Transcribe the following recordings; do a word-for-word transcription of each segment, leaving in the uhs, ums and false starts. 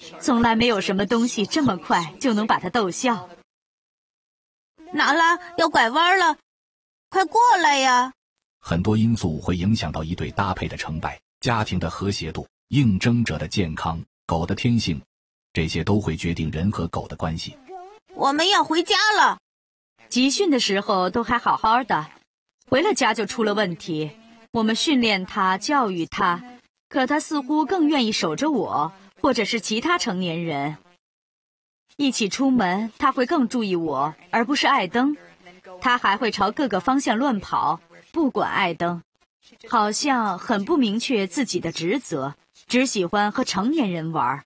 从来没有什么东西这么快就能把他逗笑。 娜拉，要拐弯了，快过来呀！ 很多因素会影响到一对搭配的成败，家庭的和谐度、应征者的健康、狗的天性，这些都会决定人和狗的关系。 我们要回家了。 集训的时候都还好好的，回了家就出了问题。我们训练他，教育他，可他似乎更愿意守着我，或者是其他成年人。一起出门，他会更注意我，而不是艾登。他还会朝各个方向乱跑，不管艾登，好像很不明确自己的职责，只喜欢和成年人玩。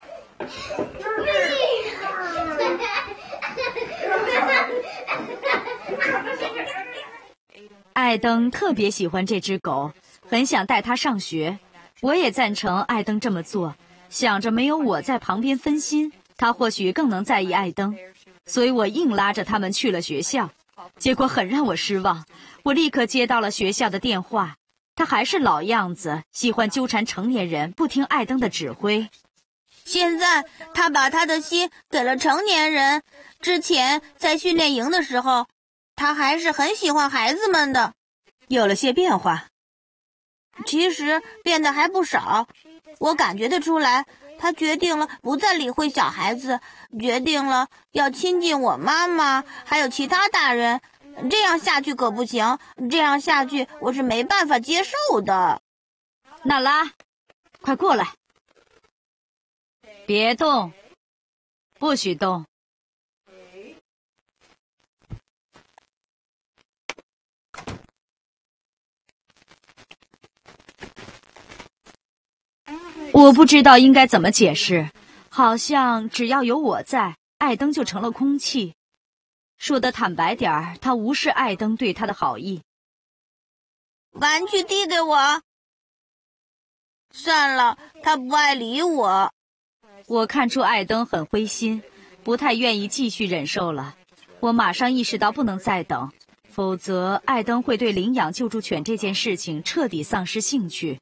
艾登特别喜欢这只狗，很想带它上学。我也赞成艾登这么做，想着没有我在旁边分心，他或许更能在意艾登。所以我硬拉着他们去了学校，结果很让我失望。我立刻接到了学校的电话，他还是老样子，喜欢纠缠成年人，不听艾登的指挥。 现在他把他的心给了成年人，之前在训练营的时候，他还是很喜欢孩子们的。 有了些变化， 其实变得还不少。我感觉得出来，他决定了不再理会小孩子，决定了要亲近我妈妈还有其他大人。这样下去可不行，这样下去我是没办法接受的。 娜拉，快过来，别动，不许动。我不知道应该怎么解释，好像只要有我在，艾登就成了空气。说得坦白点儿，他无视艾登对他的好意。 玩具递给我。算了，他不爱理我。 我看出艾登很灰心，不太愿意继续忍受了。我马上意识到不能再等，否则艾登会对领养救助犬这件事情彻底丧失兴趣。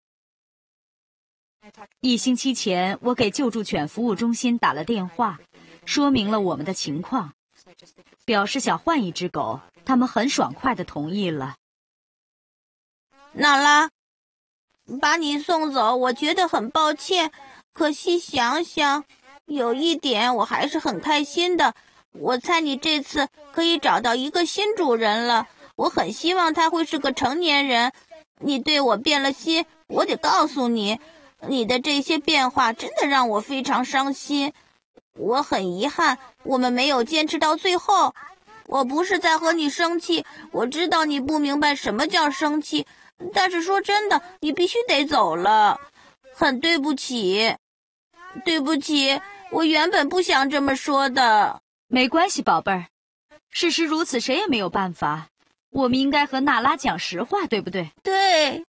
一星期前，我给救助犬服务中心打了电话，说明了我们的情况，表示想换一只狗，他们很爽快地同意了。 娜拉，把你送走，我觉得很抱歉。可细想想，有一点我还是很开心的。我猜你这次可以找到一个新主人了。我很希望他会是个成年人。你对我变了心，我得告诉你。你的这些变化真的让我非常伤心，我很遗憾我们没有坚持到最后。我不是在和你生气，我知道你不明白什么叫生气，但是说真的，你必须得走了，很对不起。对不起，我原本不想这么说的。 没关系，宝贝儿，事实如此，谁也没有办法。我们应该和娜拉讲实话，对不对？ 对。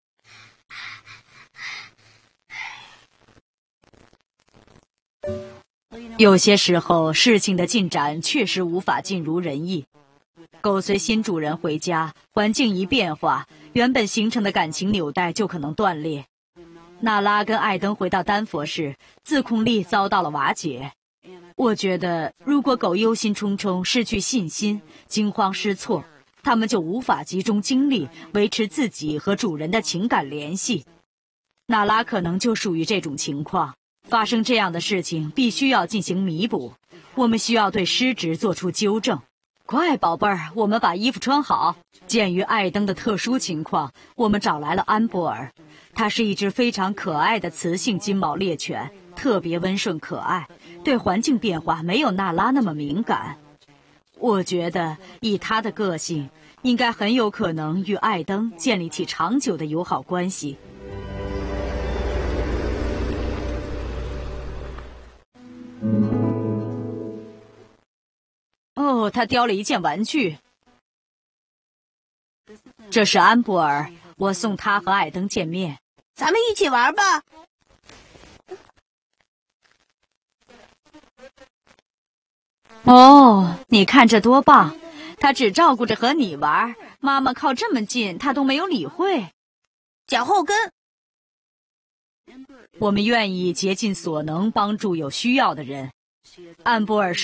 有些时候，事情的进展确实无法尽如人意。狗随新主人回家，环境一变化，原本形成的感情纽带就可能断裂。娜拉跟艾登回到丹佛时，自控力遭到了瓦解。我觉得，如果狗忧心忡忡、失去信心、惊慌失措，它们就无法集中精力维持自己和主人的情感联系。娜拉可能就属于这种情况。发生这样的事情，必须要进行弥补。我们需要对失职做出纠正。快，宝贝儿，我们把衣服穿好。鉴于艾登的特殊情况，我们找来了安博尔。它是一只非常可爱的雌性金毛猎犬，特别温顺可爱，对环境变化没有娜拉那么敏感。我觉得，以它的个性，应该很有可能与艾登建立起长久的友好关系。哦，他叼了一件玩具。这是安博尔，我送他和艾登见面。 咱们一起玩吧。 哦，你看这多棒！他只照顾着和你玩，妈妈靠这么近，他都没有理会。 脚后跟。 我们愿意竭尽所能帮助有需要的人。安博尔是